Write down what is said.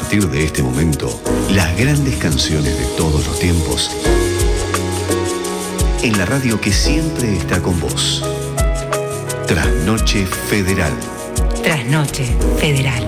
partir de este momento las grandes canciones de todos los tiempos en la radio que siempre está con vos. Trasnoche Federal. Trasnoche Federal.